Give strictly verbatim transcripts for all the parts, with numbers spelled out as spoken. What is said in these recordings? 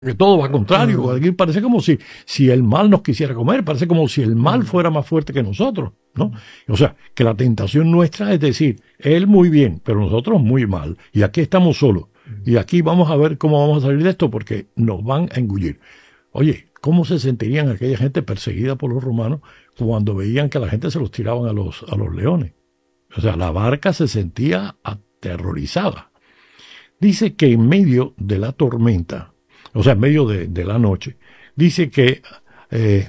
Que todo va contrario. Aquí parece como si, si el mal nos quisiera comer, parece como si el mal fuera más fuerte que nosotros, ¿no? O sea, que la tentación nuestra es decir, él muy bien, pero nosotros muy mal. Y aquí estamos solos. Y aquí vamos a ver cómo vamos a salir de esto porque nos van a engullir. Oye, ¿cómo se sentirían aquella gente perseguida por los romanos cuando veían que a la gente se los tiraban a los, a los leones? O sea, la barca se sentía aterrorizada. Dice que en medio de la tormenta, o sea, en medio de, de la noche, dice que eh,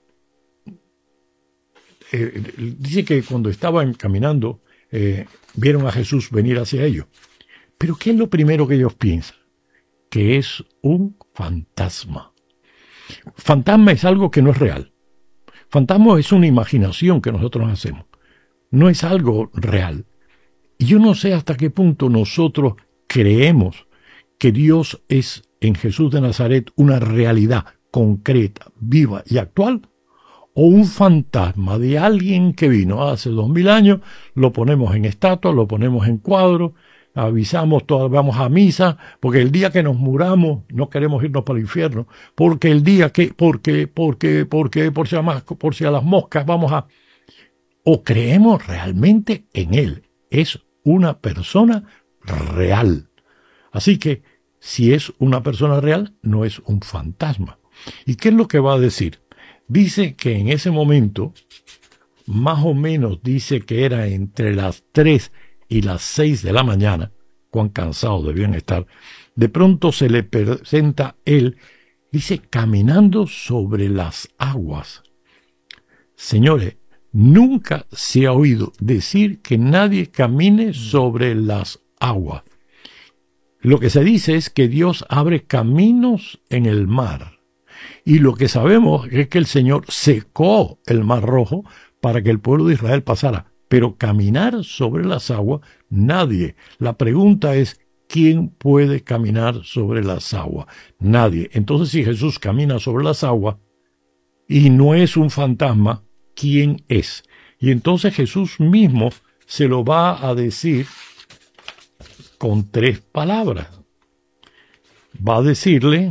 eh, dice que cuando estaban caminando eh, vieron a Jesús venir hacia ellos. Pero ¿qué es lo primero que ellos piensan? Que es un fantasma. Fantasma es algo que no es real. Fantasma es una imaginación que nosotros hacemos. No es algo real. Y yo no sé hasta qué punto nosotros creemos que Dios es en Jesús de Nazaret una realidad concreta, viva y actual, o un fantasma de alguien que vino hace dos mil años, lo ponemos en estatua, lo ponemos en cuadro, avisamos, todos vamos a misa, porque el día que nos muramos no queremos irnos para el infierno, porque el día que, porque, porque, porque, por si a, más, por si a las moscas vamos a... O creemos realmente en Él, es una persona real. Así que, si es una persona real, no es un fantasma. ¿Y qué es lo que va a decir? Dice que en ese momento, más o menos dice que era entre las tres y las seis de la mañana, cuán cansados debían estar, de pronto se le presenta él, dice, caminando sobre las aguas. Señores, nunca se ha oído decir que nadie camine sobre las aguas. Lo que se dice es que Dios abre caminos en el mar. Y lo que sabemos es que el Señor secó el Mar Rojo para que el pueblo de Israel pasara. Pero caminar sobre las aguas, nadie. La pregunta es, ¿quién puede caminar sobre las aguas? Nadie. Entonces, si Jesús camina sobre las aguas y no es un fantasma, ¿quién es? Y entonces Jesús mismo se lo va a decir con tres palabras. Va a decirle,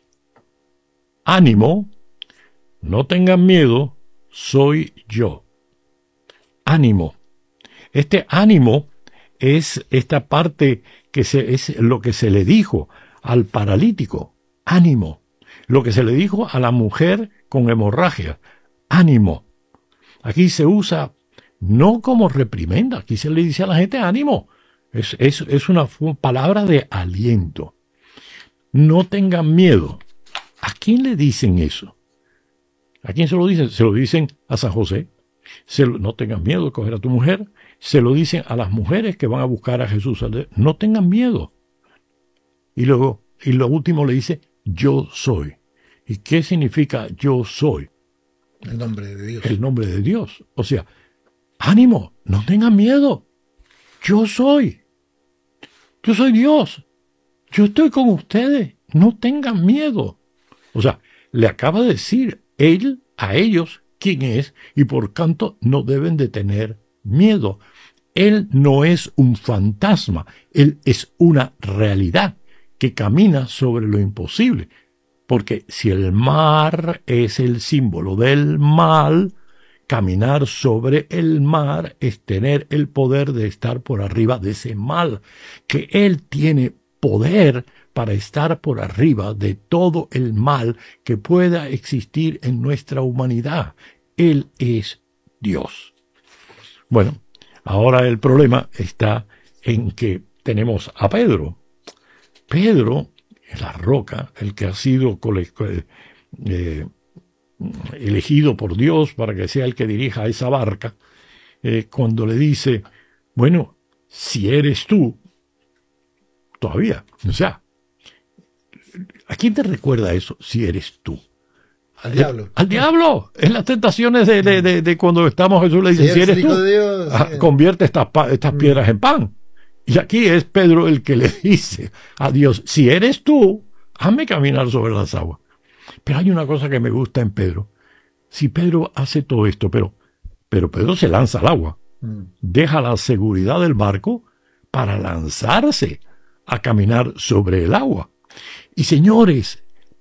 ánimo, no tengan miedo, soy yo. Ánimo. Este ánimo es esta parte que se, es lo que se le dijo al paralítico. Ánimo. Lo que se le dijo a la mujer con hemorragia. Ánimo. Aquí se usa no como reprimenda, aquí se le dice a la gente ánimo. Es, es, es una palabra de aliento. No tengan miedo. ¿A quién le dicen eso? ¿A quién se lo dicen? Se lo dicen a San José. Se lo, no tengan miedo de coger a tu mujer. Se lo dicen a las mujeres que van a buscar a Jesús. No tengan miedo. Y luego, y lo último le dice, yo soy. ¿Y qué significa yo soy? El nombre de Dios. El nombre de Dios. O sea, ánimo, no tengan miedo. Yo soy. Yo soy Dios. Yo estoy con ustedes. No tengan miedo. O sea, le acaba de decir él a ellos quién es y por tanto no deben de tener miedo. Él no es un fantasma. Él es una realidad que camina sobre lo imposible. Porque si el mar es el símbolo del mal, caminar sobre el mar es tener el poder de estar por arriba de ese mal, que Él tiene poder para estar por arriba de todo el mal que pueda existir en nuestra humanidad. Él es Dios. Bueno, ahora el problema está en que tenemos a Pedro. Pedro, la roca, el que ha sido eh, elegido por Dios para que sea el que dirija esa barca, eh, cuando le dice, bueno, si eres tú, todavía, o sea, ¿a quién te recuerda eso, si eres tú? Al diablo. Al diablo. En las tentaciones de, de, de, de cuando estamos, Jesús le dice, si, si eres tú, Dios, ah, sí. convierte estas, estas piedras en pan. Y aquí es Pedro el que le dice a Dios, si eres tú, hazme caminar sobre las aguas. Pero hay una cosa que me gusta en Pedro. Si Pedro hace todo esto, pero, pero Pedro se lanza al agua, mm. deja la seguridad del barco para lanzarse a caminar sobre el agua. Y señores,